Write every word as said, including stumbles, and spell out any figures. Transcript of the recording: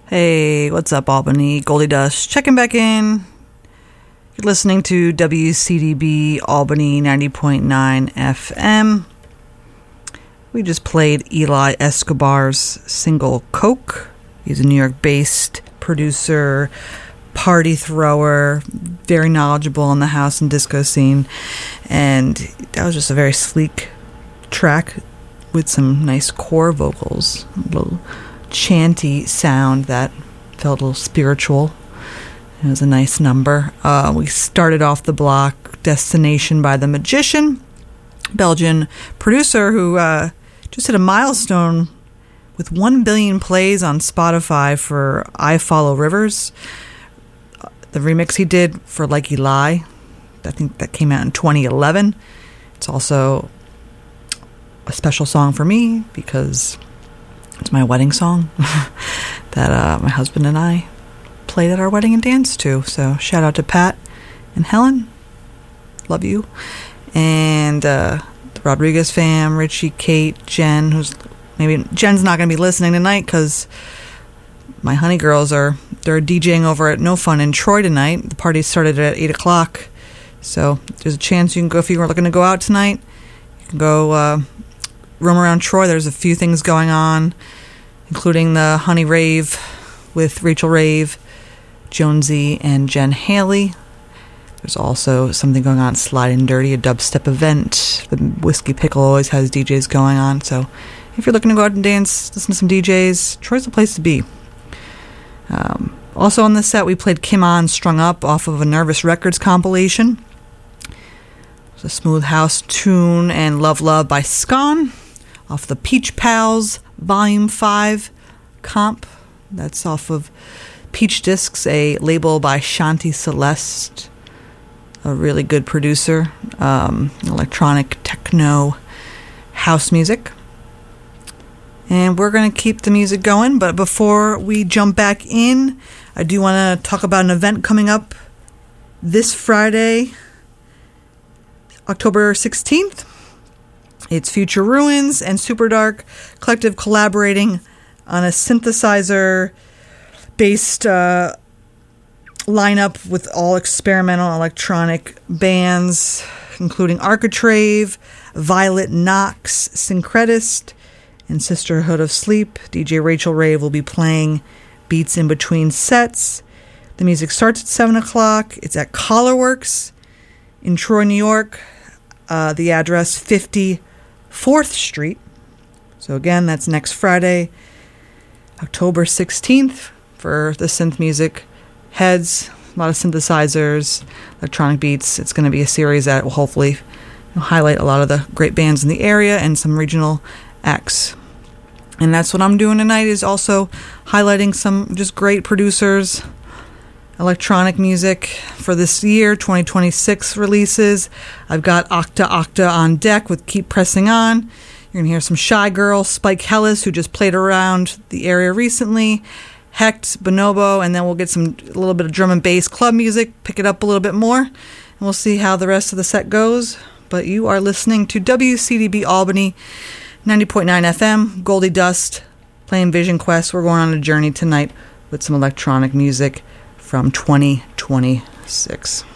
Hey, what's up, Albany? Goldie Dust checking back in. You're listening to W C D B Albany ninety point nine F M. We just played Eli Escobar's single Coke. He's a New York-based producer, party thrower, very knowledgeable on the house and disco scene. And that was just a very sleek track with some nice core vocals, a little chanty sound that felt a little spiritual. It was a nice number. Uh, we started off the block, Destination by The Magician, Belgian producer who uh, just hit a milestone with one billion plays on Spotify for I Follow Rivers. The remix he did for Like Eli, I think that came out in twenty eleven. It's also a special song for me because it's my wedding song that uh, my husband and I played at our wedding and danced to. So shout out to Pat and Helen. Love you. And uh, the Rodriguez fam, Richie, Kate, Jen, who's maybe Jen's not going to be listening tonight because my honey girls are they're DJing over at No Fun in Troy tonight. The party started at eight o'clock. So there's a chance you can go, if you were looking to go out tonight, you can go uh, roam around Troy. There's a few things going on, including the Honey Rave with Rachel Rave, Jonesy, and Jen Haley. There's also something going on at Sliding Dirty, a dubstep event. The Whiskey Pickle always has D Js going on. So if you're looking to go out and dance, listen to some D Js, Troy's the place to be. Um, also on this set, we played Kim On Strung Up off of a Nervous Records compilation. It's a smooth house tune, and Love Love by Scon off the Peach Pals Volume five comp. That's off of Peach Discs, a label by Shanti Celeste, a really good producer, um, electronic techno house music. And we're going to keep the music going, but before we jump back in, I do want to talk about an event coming up this Friday, October sixteenth. It's Future Ruins and Super Dark Collective collaborating on a synthesizer-based uh, lineup with all experimental electronic bands, including Architrave, Violet Knox, Syncretist, and Sisterhood of Sleep. D J Rachel Rave will be playing beats in between sets. The music starts at seven o'clock. It's at Collarworks in Troy, New York. Uh, the address fifty-fourth Street. So again, that's next Friday, October sixteenth, for the synth music heads. A lot of synthesizers, electronic beats. It's going to be a series that will hopefully highlight a lot of the great bands in the area and some regional acts. And that's what I'm doing tonight, is also highlighting some just great producers, electronic music for this year, twenty twenty-six releases. I've got Octa Octa on deck with Keep Pressing On. You're going to hear some Shy Girl, Spike Hellis, who just played around the area recently, Hecht, Bonobo, and then we'll get some a little bit of drum and bass club music, pick it up a little bit more, and we'll see how the rest of the set goes. But you are listening to W C D B Albany ninety point nine F M, Goldie Dust, playing Vision Quest. We're going on a journey tonight with some electronic music from twenty twenty-six.